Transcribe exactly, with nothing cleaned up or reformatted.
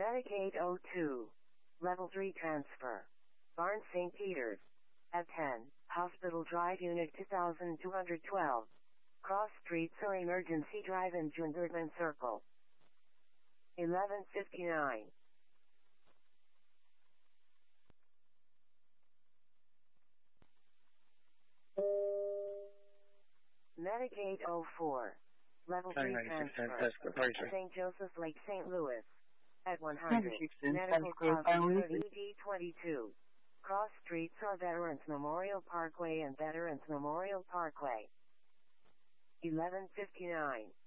Medicaid oh two. Level three transfer. Barnes Saint Peter's. At ten, Hospital Drive Unit two thousand two hundred twelve. Cross Street or Emergency Drive in June Goodman Circle. eleven fifty-nine. Medicaid oh four. Level three transfer. Saint Joseph Lake, Saint Louis. At one hundred. Medical Crossing E D twenty-two. Cross Streets or Veterans Memorial Parkway and Veterans Memorial Parkway. eleven fifty-nine.